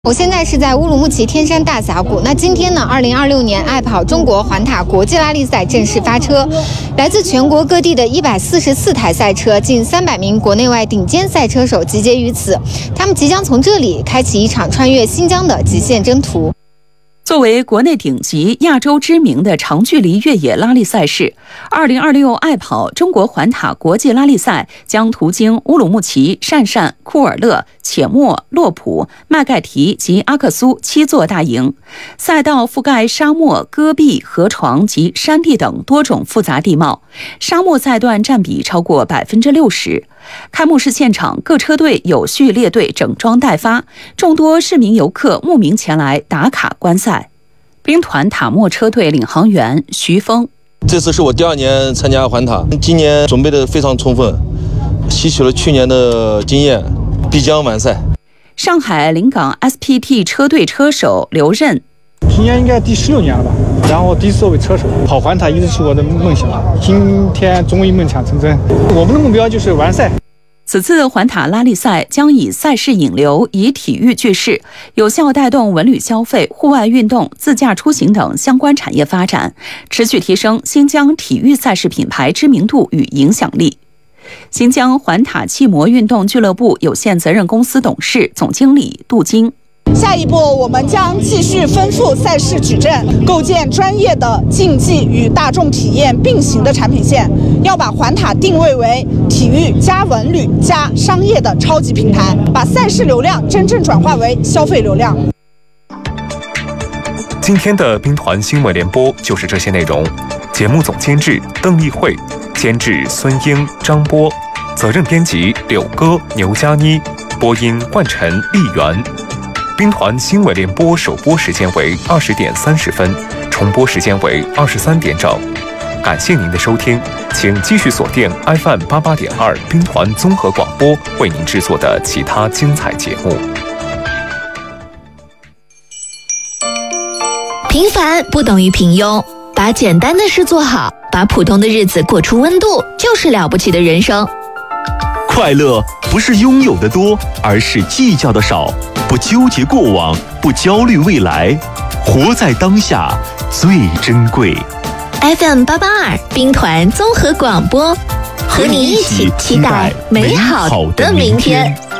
我现在是在乌鲁木齐天山大峡谷。那今天呢，2026年爱跑中国环塔国际拉力赛正式发车，来自全国各地的144台赛车，近300名国内外顶尖赛车手集结于此，他们即将从这里开启一场穿越新疆的极限征途。 作为国内顶级、亚洲知名的长距离越野拉力赛事，2026爱跑中国环塔国际拉力赛将途经乌鲁木齐、鄯善、库尔勒、且末、洛普、麦盖提及阿克苏7座大营。赛道覆盖沙漠、戈壁、河床及山地等多种复杂地貌，沙漠赛段占比超过60%。开幕式现场，各车队有序列队整装待发，众多市民游客慕名前来打卡观赛。兵团塔莫车队领航员徐峰： 这次是我第2年参加环塔，今年准备的非常充分，吸取了去年的经验，必将完赛。 上海临港 SPT 车队车手刘任： 今年应该第16年了吧，然后第一次作为车手跑环塔一直是我的梦想，今天终于梦想成真。我们的目标就是完赛。 此次环塔拉力赛将以赛事引流、以体育聚势，有效带动文旅消费、户外运动、自驾出行等相关产业发展，持续提升新疆体育赛事品牌知名度与影响力。新疆环塔汽摩运动俱乐部有限责任公司董事总经理杜金： 下一步，我们将继续丰富赛事矩阵，构建专业的竞技与大众体验并行的产品线，要把环塔定位为体育加文旅加商业的超级平台，把赛事流量真正转化为消费流量。 今天的兵团新闻联播就是这些内容。节目总监制邓丽慧，监制孙英、张波，责任编辑柳哥、牛佳妮，播音万晨、丽媛。兵团新闻联播首播时间为20点30分，重播时间为23点整。感谢您的收听，请继续锁定 FM 88.2兵团综合广播为您制作的其他精彩节目。 平凡不等于平庸，把简单的事做好，把普通的日子过出温度，就是了不起的人生。 快乐不是拥有的多，而是计较的少。不纠结过往，不焦虑未来，活在当下最珍贵。 FM 882兵团综合广播，和你一起期待美好的明天。